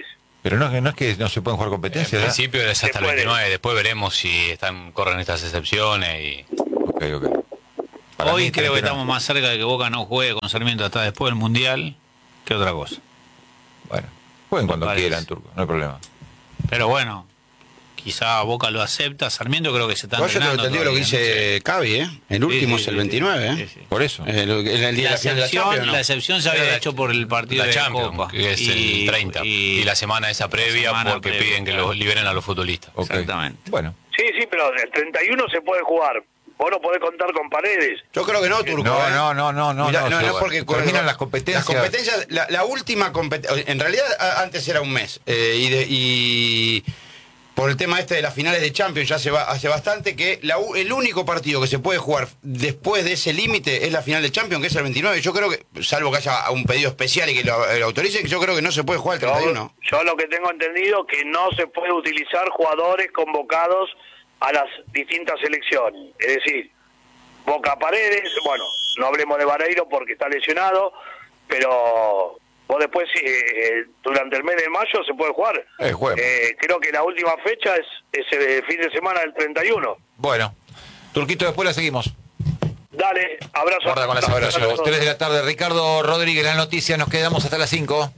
Pero no es que no se pueden jugar competencias. En principio es hasta el 29, después veremos si corren estas excepciones y... Ok. Hoy creo que estamos más cerca de que Boca no juegue con Sarmiento hasta después del Mundial que otra cosa. Bueno, jueguen cuando quieran, Turco, no hay problema. Pero bueno, quizá Boca lo acepta. Sarmiento creo que se está entrenando. Yo entendido lo que dice Cavi, El último es el 29, Sí. Por eso. El día de la final de la Champions, ¿no? La excepción se había hecho por el partido la de Champions, Copa. que es el 30. Y la semana esa previa porque piden que los liberen a los futbolistas. Okay. Exactamente. Bueno. Sí, pero el 31 se puede jugar. Vos no podés contar con Paredes. Yo creo que no, Turco. No. Mirá, no, porque terminan las competencias. Las competencias, la última competencia, en realidad antes era un mes. Y por el tema de las finales de Champions ya hace bastante que el único partido que se puede jugar después de ese límite es la final de Champions, que es el 29. Yo creo que, salvo que haya un pedido especial y que lo autoricen, yo creo que no se puede jugar el 31. Yo lo que tengo entendido que no se puede utilizar jugadores convocados a las distintas selecciones. Es decir, Boca Paredes, bueno, no hablemos de Vareiro porque está lesionado, pero vos después durante el mes de mayo se puede jugar. Creo que la última fecha es el fin de semana del 31. Bueno, Turquito, después la seguimos. Dale, abrazo. Guarda con las abrazo. 3 de la tarde, Ricardo Rodríguez, la noticia, nos quedamos hasta las 5.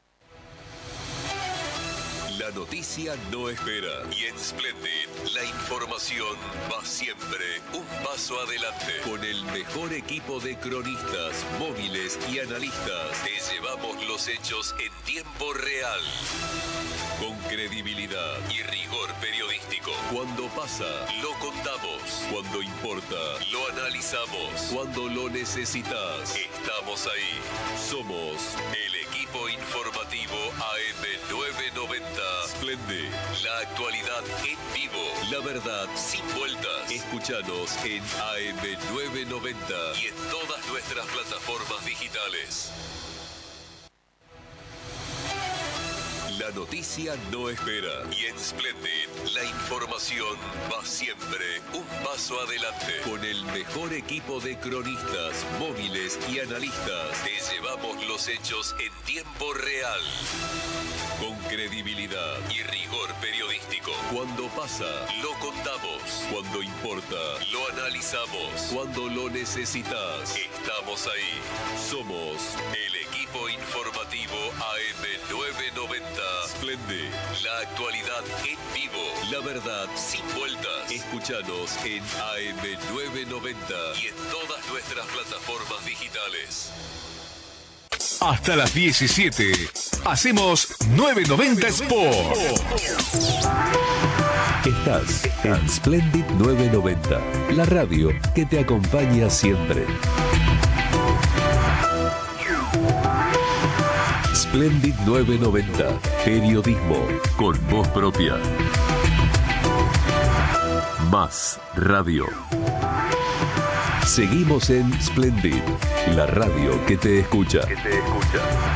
La noticia no espera y en Splendid la información va siempre un paso adelante. Con el mejor equipo de cronistas, móviles y analistas, te llevamos los hechos en tiempo real. Con credibilidad y rigor periodístico. Cuando pasa, lo contamos. Cuando importa, lo analizamos. Cuando lo necesitas, estamos ahí. Somos el equipo informativo AM990. Splendid, la actualidad en vivo. La verdad sin vueltas. Escúchanos en AM990 y en todas nuestras plataformas digitales. La noticia no espera y en Splendid la información va siempre un paso adelante. Con el mejor equipo de cronistas, móviles y analistas, te llevamos los hechos en tiempo real. Con credibilidad y rigor periodístico. Cuando pasa, lo contamos. Cuando importa, lo analizamos. Cuando lo necesitas, estamos ahí. Somos el equipo informativo AM990. Splendid, la actualidad en vivo. La verdad sin vueltas. Escúchanos en AM990 y en todas nuestras plataformas digitales. Hasta las 17. Hacemos 990 Sport. Estás en Splendid 990, la radio que te acompaña siempre. Splendid 990, periodismo con voz propia. Más radio. Seguimos en Splendid, la radio que te escucha.